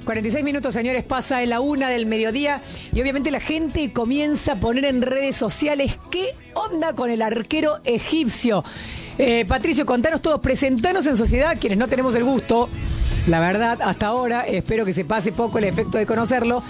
46 minutos, señores, pasa de la 1 del mediodía y obviamente la gente comienza a poner en redes sociales qué onda con el arquero egipcio. Patricio, contanos todos, presentanos en sociedad, quienes no tenemos el gusto, la verdad, hasta ahora, espero que se pase poco el efecto de conocerlo.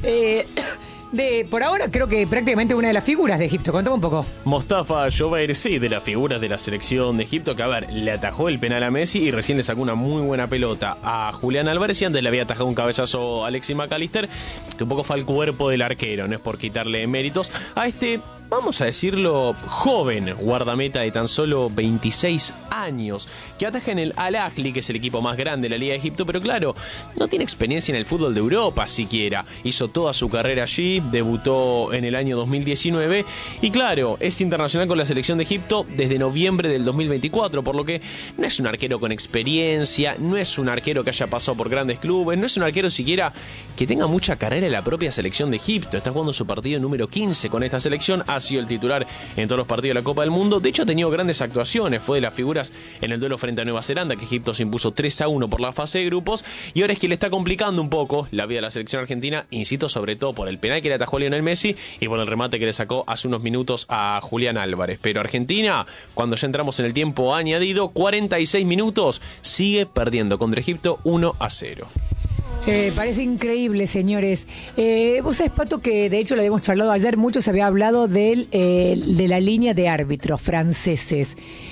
Por ahora creo que prácticamente una de las figuras de Egipto. Contame un poco. Mostafa Jobair, sí, de las figuras de la selección de Egipto, que a ver, le atajó el penal a Messi y recién le sacó una muy buena pelota a Julián Álvarez y antes le había atajado un cabezazo a Alexis McAllister, que un poco fue al cuerpo del arquero, no es por quitarle méritos a este, vamos a decirlo, joven guardameta de tan solo 26 años, que ataja en el Al Ahly, que es el equipo más grande de la Liga de Egipto, pero claro, no tiene experiencia en el fútbol de Europa siquiera. Hizo toda su carrera allí, debutó en el año 2019 y claro, es internacional con la selección de Egipto desde noviembre del 2024, por lo que no es un arquero con experiencia, no es un arquero que haya pasado por grandes clubes, no es un arquero siquiera que tenga mucha carrera en la propia selección de Egipto. Está jugando su partido número 15 con esta selección, ha sido el titular en todos los partidos de la Copa del Mundo, de hecho ha tenido grandes actuaciones, fue de las figuras en el duelo frente a Nueva Zelanda, que Egipto se impuso 3-1 por la fase de grupos, y ahora es que le está complicando un poco la vida de la selección argentina, insisto, sobre todo por el penal que le atajó a Lionel Messi y por el remate que le sacó hace unos minutos a Julián Álvarez. Pero Argentina, cuando ya entramos en el tiempo añadido, 46 minutos, sigue perdiendo contra Egipto 1-0. Parece increíble, señores. Vos sabés, Pato, que de hecho lo habíamos charlado ayer, mucho se había hablado de la línea de árbitros franceses.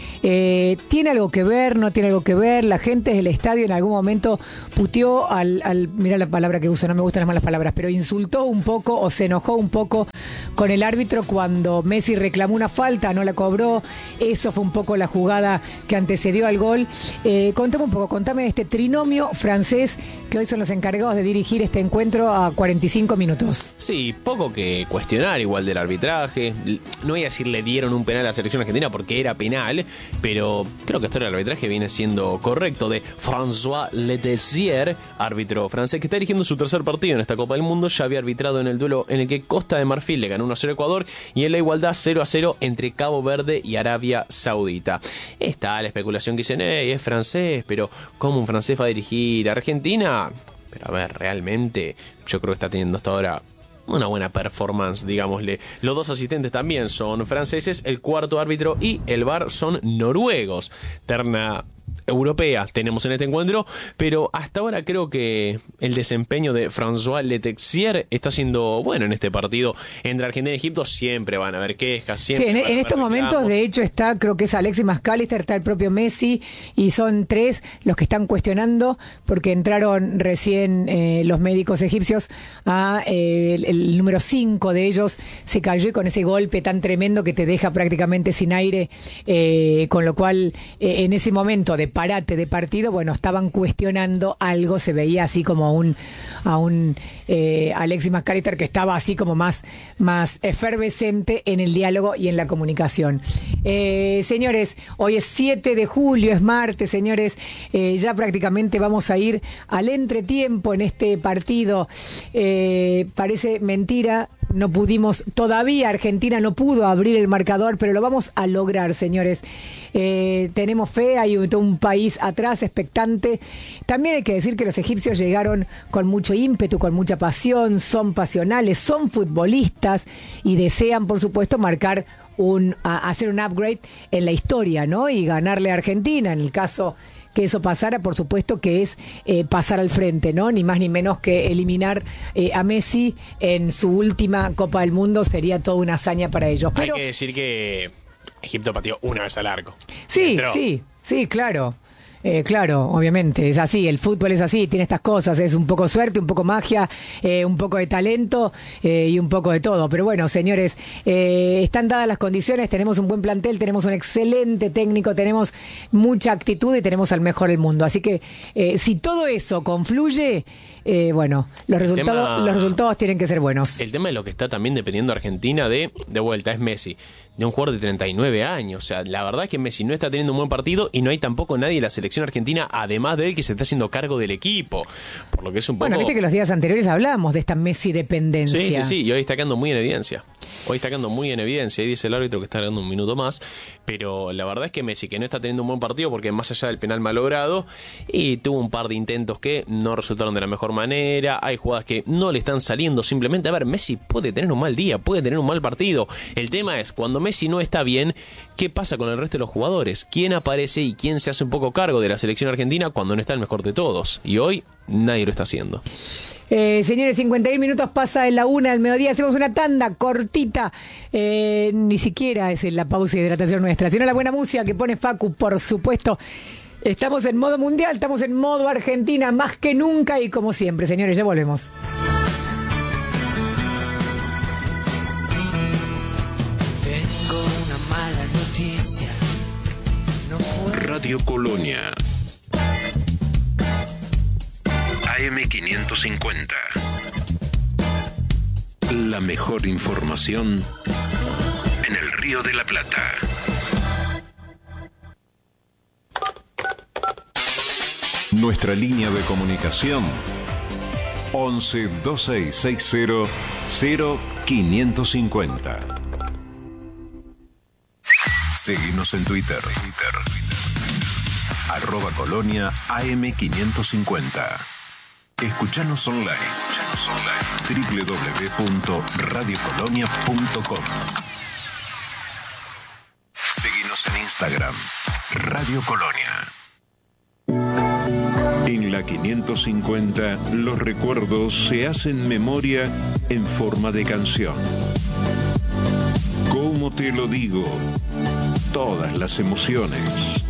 ¿Tiene algo que ver? ¿No tiene algo que ver? La gente del estadio en algún momento puteó mira la palabra que uso, no me gustan las malas palabras, pero insultó un poco o se enojó un poco con el árbitro cuando Messi reclamó una falta, no la cobró. Eso fue un poco la jugada que antecedió al gol. Contame un poco, contame de este trinomio francés que hoy son los encargados de dirigir este encuentro a 45 minutos. Sí, poco que cuestionar igual del arbitraje. No voy a decir le dieron un penal a la selección argentina porque era penal, pero creo que hasta el arbitraje viene siendo correcto, de François Letessier, árbitro francés que está dirigiendo su tercer partido en esta Copa del Mundo. Ya había arbitrado en el duelo en el que Costa de Marfil le ganó 1-0 a Ecuador y en la igualdad 0-0 entre Cabo Verde y Arabia Saudita. Está la especulación que dicen, es francés, pero ¿cómo un francés va a dirigir a Argentina? Pero a ver, realmente yo creo que está teniendo hasta ahora una buena performance, digámosle. Los dos asistentes también son franceses, el cuarto árbitro y el VAR son noruegos. Terna europea tenemos en este encuentro, pero hasta ahora creo que el desempeño de François Letessier está siendo bueno en este partido entre Argentina y Egipto. Siempre van a haber quejas, siempre sí, en estos momentos de hecho está, creo que es Alexis McAllister, está el propio Messi y son tres los que están cuestionando porque entraron recién los médicos egipcios el número 5 de ellos se cayó con ese golpe tan tremendo que te deja prácticamente sin aire, con lo cual en ese momento de parate de partido, bueno, estaban cuestionando algo, se veía así como a un Alexis McAllister que estaba así como más efervescente en el diálogo y en la comunicación. Señores, hoy es 7 de julio, es martes, señores, ya prácticamente vamos a ir al entretiempo en este partido. Parece mentira, no pudimos, todavía Argentina no pudo abrir el marcador, pero lo vamos a lograr, señores. Tenemos fe, hay un país atrás expectante. También hay que decir que los egipcios llegaron con mucho ímpetu, con mucha pasión, son pasionales, son futbolistas y desean, por supuesto, hacer un upgrade en la historia, ¿no? Y ganarle a Argentina, en el caso que eso pasara, por supuesto que es pasar al frente, ¿no? Ni más ni menos que eliminar a Messi en su última Copa del Mundo sería toda una hazaña para ellos. Pero hay que decir que Egipto pateó una vez al arco. Sí, claro. Claro, obviamente, es así, el fútbol es así, tiene estas cosas, es un poco suerte, un poco magia, un poco de talento y un poco de todo. Pero bueno, señores, están dadas las condiciones, tenemos un buen plantel, tenemos un excelente técnico, tenemos mucha actitud y tenemos al mejor del mundo. Así que si todo eso confluye, bueno, los resultados tienen que ser buenos. El tema de lo que está también dependiendo Argentina de vuelta es Messi, de un jugador de 39 años. O sea, la verdad es que Messi no está teniendo un buen partido y no hay tampoco nadie en la selección selección argentina, además de él, que se está haciendo cargo del equipo. Por lo que es un poco... Bueno, viste que los días anteriores hablábamos de esta Messi dependencia. Sí, y hoy está quedando muy en evidencia. Ahí dice el árbitro que está dando un minuto más. Pero la verdad es que Messi, que no está teniendo un buen partido, porque más allá del penal malogrado, y tuvo un par de intentos que no resultaron de la mejor manera. Hay jugadas que no le están saliendo. Simplemente, a ver, Messi puede tener un mal día, puede tener un mal partido. El tema es, cuando Messi no está bien, ¿qué pasa con el resto de los jugadores? ¿Quién aparece y quién se hace un poco cargo de la selección argentina cuando no está el mejor de todos? Y hoy nadie lo está haciendo. Señores, 51 minutos pasa de la 1 del mediodía. Hacemos una tanda cortita. Ni siquiera es la pausa de hidratación nuestra, sino la buena música que pone Facu, por supuesto. Estamos en modo mundial, estamos en modo Argentina, más que nunca y como siempre. Señores, ya volvemos. Tengo una mala noticia. No puedo. Radio Colonia. AM550. La mejor información en el Río de la Plata. Nuestra línea de comunicación 11 2660 0550. Seguimos en Twitter. @Colonia AM550. Escuchanos online. www.radiocolonia.com. Seguinos en Instagram. Radio Colonia. En la 550, los recuerdos se hacen memoria en forma de canción. ¿Cómo te lo digo? Todas las emociones.